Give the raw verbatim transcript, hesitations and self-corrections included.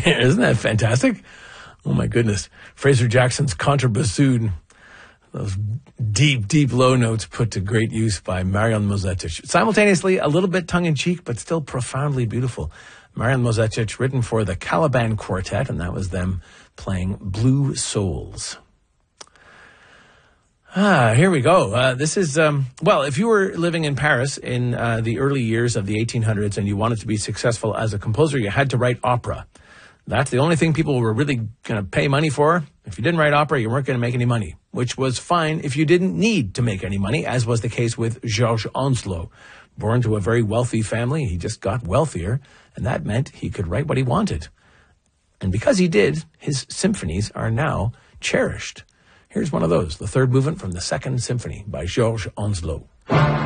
Isn't that fantastic? Oh, my goodness. Fraser Jackson's contrabassoon. Those deep, deep low notes put to great use by Marian Mozetic. Simultaneously, a little bit tongue-in-cheek, but still profoundly beautiful. Marian Mozetic, written for the Caliban Quartet, and that was them playing Blue Souls. Ah, here we go. Uh, this is, um, well, if you were living in Paris in uh, the early years of the eighteen hundreds and you wanted to be successful as a composer, you had to write opera. That's the only thing people were really going to pay money for. If you didn't write opera, you weren't going to make any money, which was fine if you didn't need to make any money, as was the case with Georges Onslow. Born to a very wealthy family, he just got wealthier, and that meant he could write what he wanted. And because he did, his symphonies are now cherished. Here's one of those, the third movement from the Second Symphony by Georges Onslow.